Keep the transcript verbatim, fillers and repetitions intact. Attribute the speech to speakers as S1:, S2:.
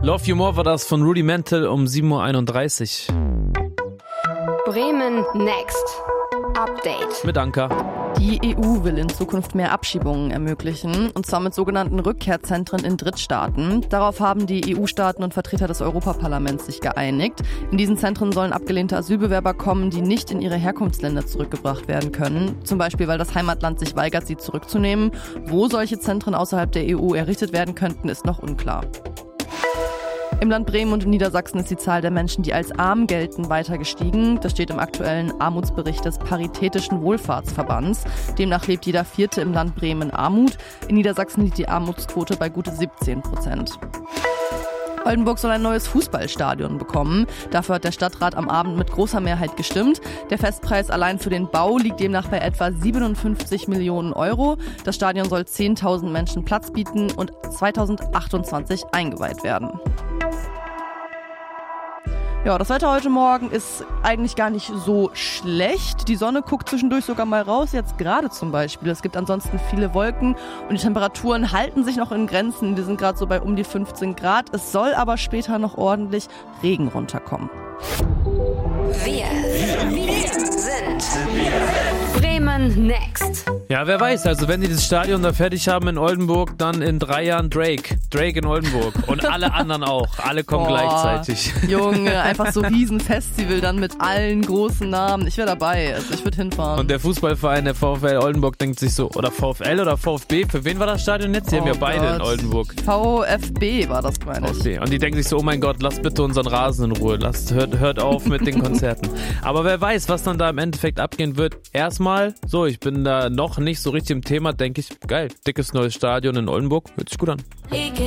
S1: Love You More war das von Rudimental um sieben Uhr einunddreißig.
S2: Bremen Next. Update.
S1: Mit Anka.
S3: Die E U will in Zukunft mehr Abschiebungen ermöglichen, und zwar mit sogenannten Rückkehrzentren in Drittstaaten. Darauf haben die E U-Staaten und Vertreter des Europaparlaments sich geeinigt. In diesen Zentren sollen abgelehnte Asylbewerber kommen, die nicht in ihre Herkunftsländer zurückgebracht werden können. Zum Beispiel, weil das Heimatland sich weigert, sie zurückzunehmen. Wo solche Zentren außerhalb der E U errichtet werden könnten, ist noch unklar. Im Land Bremen und in Niedersachsen ist die Zahl der Menschen, die als arm gelten, weiter gestiegen. Das steht im aktuellen Armutsbericht des Paritätischen Wohlfahrtsverbands. Demnach lebt jeder Vierte im Land Bremen in Armut. In Niedersachsen liegt die Armutsquote bei gut siebzehn Prozent. Oldenburg soll ein neues Fußballstadion bekommen. Dafür hat der Stadtrat am Abend mit großer Mehrheit gestimmt. Der Festpreis allein für den Bau liegt demnach bei etwa siebenundfünfzig Millionen Euro. Das Stadion soll zehntausend Menschen Platz bieten und zweitausendachtundzwanzig eingeweiht werden. Ja, das Wetter heute Morgen ist eigentlich gar nicht so schlecht. Die Sonne guckt zwischendurch sogar mal raus, jetzt gerade zum Beispiel. Es gibt ansonsten viele Wolken und die Temperaturen halten sich noch in Grenzen. Wir sind gerade so bei um die fünfzehn Grad. Es soll aber später noch ordentlich Regen runterkommen.
S2: Wir, wir sind Bremen Next.
S1: Ja, wer weiß, also wenn die das Stadion da fertig haben in Oldenburg, dann in drei Jahren Drake. Drake in Oldenburg. Und alle anderen auch. Alle kommen
S3: Boah,
S1: gleichzeitig.
S3: Junge, einfach so Riesenfestival dann mit allen großen Namen. Ich wäre dabei, also ich würde hinfahren.
S1: Und der Fußballverein, der VfL Oldenburg, denkt sich so, oder VfL oder VfB, für wen war das Stadion jetzt? Die
S3: Oh
S1: haben ja beide
S3: Gott.
S1: in Oldenburg.
S3: VfB war das, meine ich.
S1: VfB. Und die denken sich so, oh mein Gott, lasst bitte unseren Rasen in Ruhe. Lasst, hört, hört auf mit den Konzerten. Aber wer weiß, was dann da im Endeffekt abgehen wird. Erstmal, so, ich bin da noch nicht so richtig im Thema, denke ich, geil, dickes neues Stadion in Oldenburg, hört sich gut an.
S2: Ich